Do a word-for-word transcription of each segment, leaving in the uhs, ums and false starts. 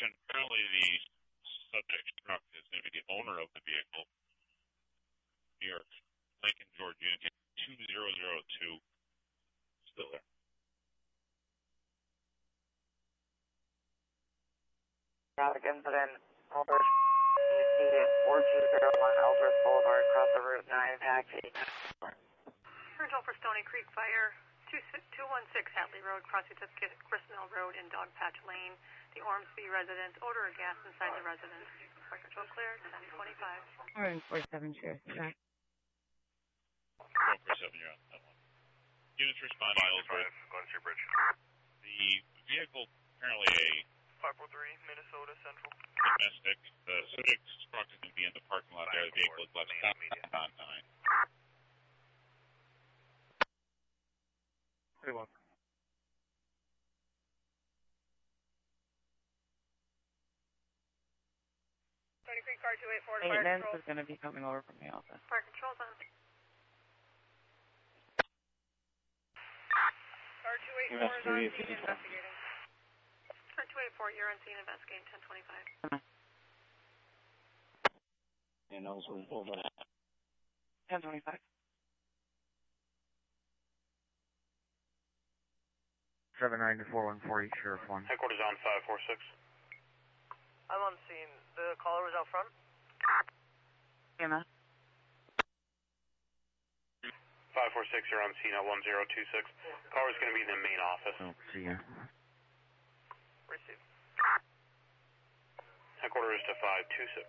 Description. Apparently the subject truck is going to be the owner of the vehicle. New York, Lincoln, Georgia, two zero zero two. Still there. Traffic incident, Aldrich, E C four two zero one, Aldrich Boulevard, across the Route nine, taxi. Control for Stony Creek Fire, two one six Hatley Road, crossing to Gristmill Road in Dogpatch Lane. The Ormsby residence, odor of gas inside the residence. Fire control clear, ten twenty-five. Orange four seven, Sheriff. one four seven, you're on that one. Units respond to Ellsworth. Glenshire Bridge. The vehicle, apparently a five four three, Minnesota Central. Domestic. The subject truck is going to be in the parking lot there. The vehicle is left stop on nine. Hey, look. Stony Creek car two eight four to fire Maintenance control. is going to be coming over from the office. Fire control's on. Car two eight four is on scene investigating. Car two eight four, you're on scene investigating, ten twenty-five. And also over that. ten twenty-five. seven nine four one four eight, Sheriff one. Headquarters on five four six. I'm on scene. The caller was out front? Emma. five four six, you're on scene at one zero two six. Car is going to be in the main office. Oh, see ya. Receive. Headquarters to five two six.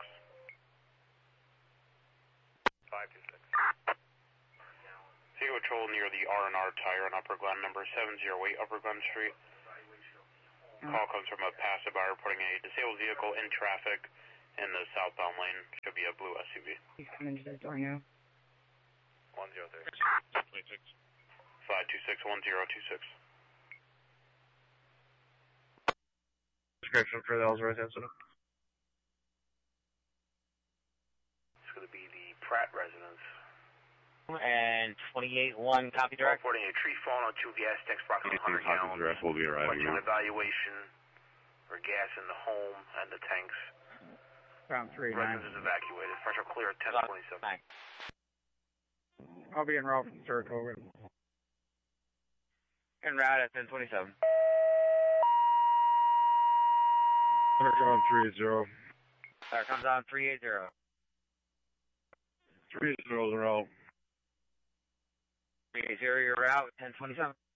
five two six. Vehicle patrol near the R and R Tire on Upper Glen, number seven zero eight Upper Glen Street. Call comes from a passerby reporting a disabled vehicle in traffic in the southbound lane. Should be a blue S U V. He's coming to the door now. one zero three. twenty-six. five two six one zero two six. Description for the Ellsworth incident. It's going to be the Pratt residence. And twenty-eight one, copy direct. Reporting a tree falling on two gas tanks, approximately one hundred gallons. Direct will be arriving. Requesting evaluation for gas in the home and the tanks. Round three nine. Residence is evacuated. Pressure clear at ten twenty-seven. Nine. I'll be en route from Saratoga. En route at ten twenty-seven. Underground three zero. There comes on three eight zero. Three zeros are out. three eight zero, you're out, ten twenty-seven.